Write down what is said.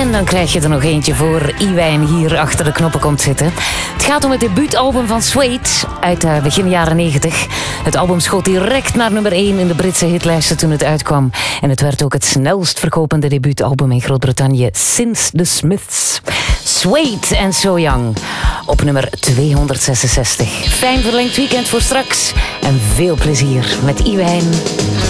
En dan krijg je er nog eentje voor Iwijn hier achter de knoppen komt zitten. Het gaat om het debuutalbum van Suede uit begin jaren 90. Het album schoot direct naar nummer 1 in de Britse hitlijsten toen het uitkwam. En het werd ook het snelst verkopende debuutalbum in Groot-Brittannië sinds The Smiths. Suede and So Young op nummer 266. Fijn verlengd weekend voor straks en veel plezier met Iwijn.